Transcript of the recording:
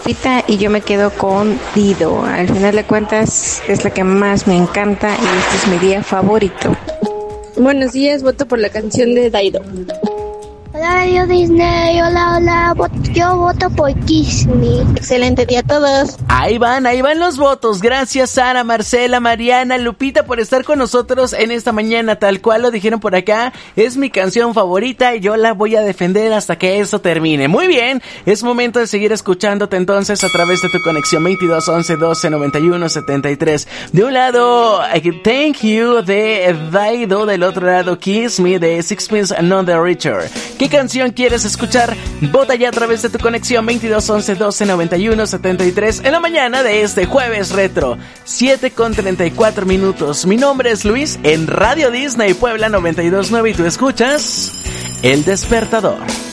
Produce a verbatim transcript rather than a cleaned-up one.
Lupita y yo me quedo con Dido. Al final de cuentas es la que más me encanta y este es mi día favorito. Buenos días, voto por la canción de Dido. Hola Radio Disney, hola, hola, yo voto por Kiss Me. Excelente día a todos. Ahí van, ahí van los votos. Gracias Sara, Marcela, Mariana, Lupita por estar con nosotros en esta mañana. Tal cual lo dijeron por acá, es mi canción favorita y yo la voy a defender hasta que esto termine. Muy bien, es momento de seguir escuchándote entonces a través de tu conexión veintidós once doce noventa y uno setenta y tres. De un lado, Thank You de Dido, del otro lado Kiss Me de Sixpence None the Richer. ¿Qué canción quieres escuchar? Vota ya a través de tu conexión veintidós once doce noventa y uno setenta y tres en la mañana de este jueves retro, siete con treinta y cuatro minutos. Mi nombre es Luis en Radio Disney Puebla noventa y dos punto nueve y tú escuchas El Despertador.